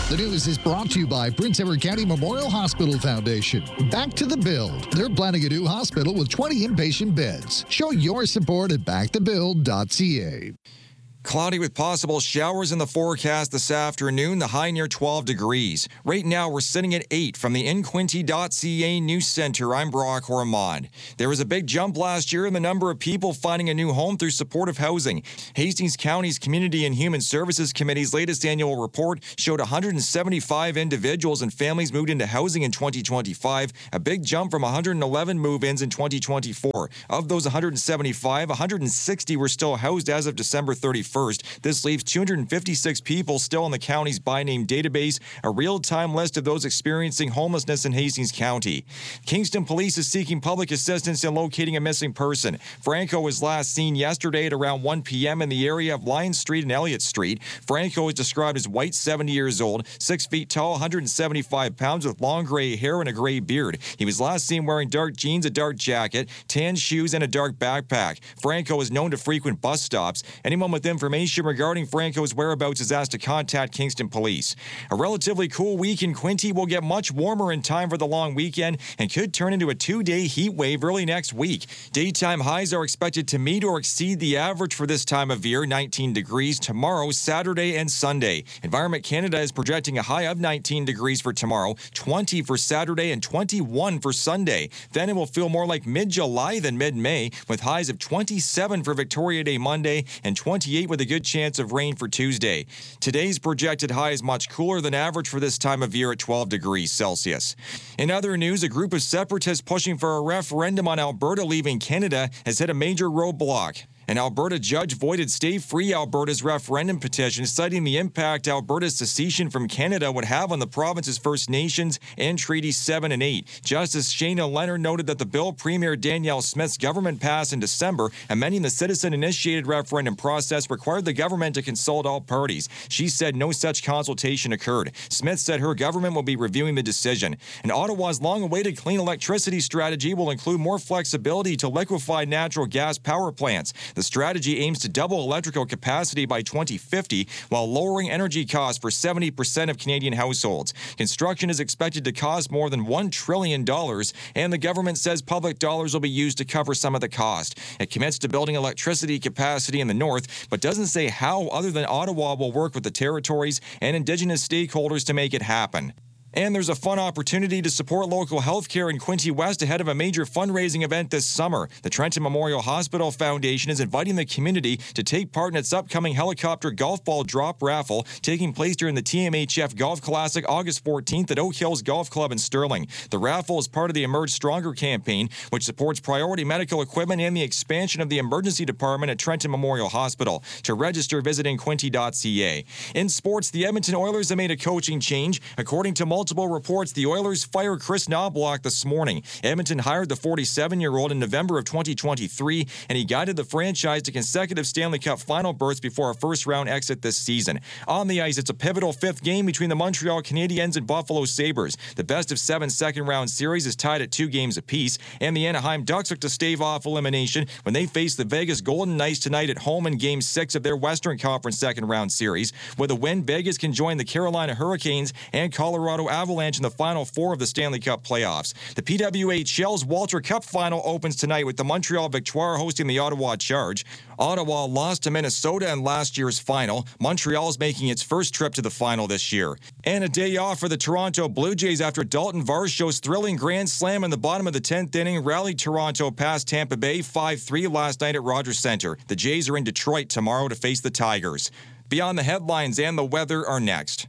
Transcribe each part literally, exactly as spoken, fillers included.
The news is brought to you by Prince Edward County Memorial Hospital Foundation. Back to the Build. They're planning a new hospital with twenty inpatient beds. Show your support at back to build dot c a. Cloudy with possible showers in the forecast this afternoon, the high near twelve degrees. Right now, we're sitting at eight from the in quinte dot c a News Center. I'm Brock Ormond. There was a big jump last year in the number of people finding a new home through supportive housing. Hastings County's Community and Human Services Committee's latest annual report showed one hundred seventy-five individuals and families moved into housing in twenty twenty-five, a big jump from one hundred eleven move-ins in twenty twenty-four. Of those one hundred seventy-five, one hundred sixty were still housed as of December thirty-first. This leaves two hundred fifty-six people still in the county's by name database, a real-time list of those experiencing homelessness in Hastings County. Kingston Police is seeking public assistance in locating a missing person. Franco was last seen yesterday at around one p.m. in the area of Lyons Street and Elliott Street. Franco is described as white, seventy years old, six feet tall, one hundred seventy-five pounds, with long gray hair and a gray beard. He was last seen wearing dark jeans, a dark jacket, tan shoes, and a dark backpack. Franco is known to frequent bus stops. Anyone with information regarding Franco's whereabouts is asked to contact Kingston Police. A relatively cool week in Quinte will get much warmer in time for the long weekend and could turn into a two-day heat wave early next week. Daytime highs are expected to meet or exceed the average for this time of year, nineteen degrees, tomorrow, Saturday, and Sunday. Environment Canada is projecting a high of nineteen degrees for tomorrow, twenty for Saturday, and twenty-one for Sunday. Then it will feel more like mid-July than mid-May, with highs of twenty-seven for Victoria Day Monday and twenty-eight with a good chance of rain for Tuesday. Today's projected high is much cooler than average for this time of year at twelve degrees Celsius. In other news, a group of separatists pushing for a referendum on Alberta leaving Canada has hit a major roadblock. An Alberta judge voided Stay Free Alberta's referendum petition, citing the impact Alberta's secession from Canada would have on the province's First Nations and Treaties seven and eight. Justice Shayna Leonard noted that the bill Premier Danielle Smith's government passed in December, amending the citizen-initiated referendum process, required the government to consult all parties. She said no such consultation occurred. Smith said her government will be reviewing the decision. And Ottawa's long-awaited clean electricity strategy will include more flexibility to liquefy natural gas power plants. The strategy aims to double electrical capacity by twenty fifty while lowering energy costs for seventy percent of Canadian households. Construction is expected to cost more than one trillion dollars, and the government says public dollars will be used to cover some of the cost. It commits to building electricity capacity in the north, but doesn't say how other than Ottawa will work with the territories and Indigenous stakeholders to make it happen. And there's a fun opportunity to support local healthcare in Quinte West ahead of a major fundraising event this summer. The Trenton Memorial Hospital Foundation is inviting the community to take part in its upcoming helicopter golf ball drop raffle, taking place during the T M H F Golf Classic August fourteenth at Oak Hills Golf Club in Sterling. The raffle is part of the Emerge Stronger campaign, which supports priority medical equipment and the expansion of the emergency department at Trenton Memorial Hospital. To register, visit in quinte dot c a. In sports, the Edmonton Oilers have made a coaching change. According to multiple Multiple reports, the Oilers fired Chris Knobloch this morning. Edmonton hired the forty-seven-year-old in November of twenty twenty-three, and he guided the franchise to consecutive Stanley Cup final berths before a first-round exit this season. On the ice, it's a pivotal fifth game between the Montreal Canadiens and Buffalo Sabres. The best of seven second-round series is tied at two games apiece, and the Anaheim Ducks look to stave off elimination when they face the Vegas Golden Knights tonight at home in Game six of their Western Conference second-round series. With a win, Vegas can join the Carolina Hurricanes and Colorado Avalanche in the Final Four of the Stanley Cup playoffs. The P W H L's Walter Cup final opens tonight with the Montreal Victoire hosting the Ottawa Charge. Ottawa lost to Minnesota in last year's final. Montreal is making its first trip to the final this year. And a day off for the Toronto Blue Jays after Dalton Varsho's thrilling grand slam in the bottom of the tenth inning rallied Toronto past Tampa Bay five three last night at Rogers Centre. The Jays are in Detroit tomorrow to face the Tigers. Beyond the headlines and the weather are next.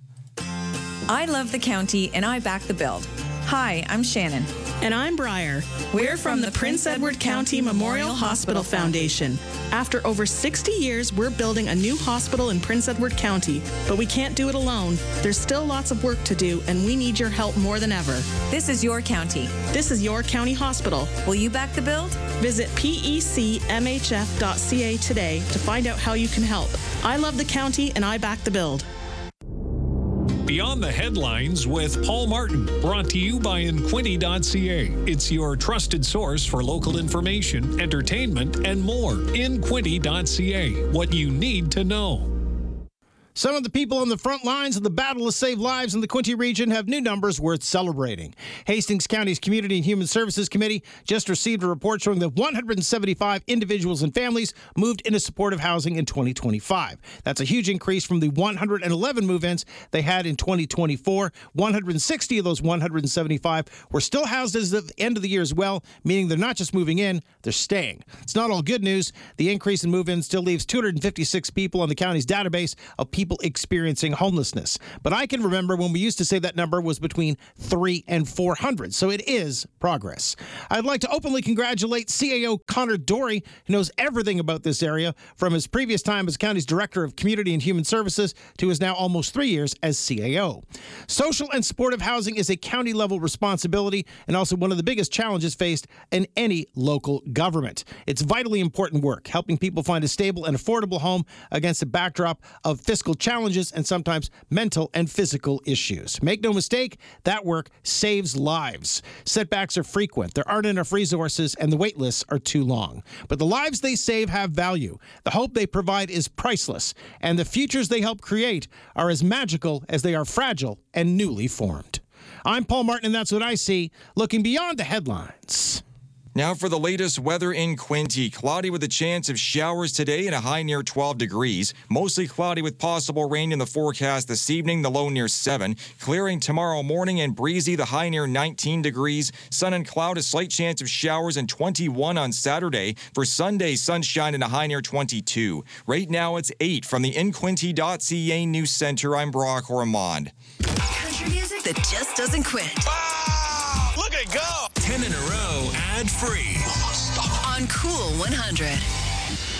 I love the county and I back the build. Hi, I'm Shannon. And I'm Briar. We're from the Prince Edward County Memorial Hospital Foundation. After over sixty years, we're building a new hospital in Prince Edward County, but we can't do it alone. There's still lots of work to do, and we need your help more than ever. This is your county. This is your county hospital. Will you back the build? Visit P E C M H F dot C A today to find out how you can help. I love the county, and I back the build. Beyond the Headlines with Paul Martin, brought to you by in quinte dot c a. It's your trusted source for local information, entertainment, and more. in quinte dot c a, what you need to know. Some of the people on the front lines of the battle to save lives in the Quinte region have new numbers worth celebrating. Hastings County's Community and Human Services Committee just received a report showing that one hundred seventy-five individuals and families moved into supportive housing in twenty twenty-five. That's a huge increase from the one hundred eleven move-ins they had in twenty twenty-four. one hundred sixty of those one hundred seventy-five were still housed at the end of the year as well, meaning they're not just moving in, they're staying. It's not all good news. The increase in move-ins still leaves two hundred fifty-six people on the county's database of people experiencing homelessness. But I can remember when we used to say that number was between three and four hundred, so it is progress. I'd like to openly congratulate C A O Connor Dory, who knows everything about this area from his previous time as county's Director of Community and Human Services to his now almost three years as C A O. Social and supportive housing is a county-level responsibility and also one of the biggest challenges faced in any local government. It's vitally important work, helping people find a stable and affordable home against a backdrop of fiscal challenges and sometimes mental and physical issues. Make no mistake, that work saves lives. Setbacks are frequent, there aren't enough resources, and the wait lists are too long. But the lives they save have value. The hope they provide is priceless, and the futures they help create are as magical as they are fragile and newly formed. I'm Paul Martin, and that's what I see, looking beyond the headlines. Now for the latest weather in Quinte. Cloudy with a chance of showers today and a high near twelve degrees. Mostly cloudy with possible rain in the forecast this evening, the low near seven. Clearing tomorrow morning and breezy, the high near nineteen degrees. Sun and cloud, a slight chance of showers and twenty-one on Saturday. For Sunday, sunshine and a high near twenty-two. Right now it's eight. From the in quinte dot c a News Center, I'm Brock Ormond. Country music that just doesn't quit. Wow! Look at it go! ten in a row, ad-free. On Cool one hundred.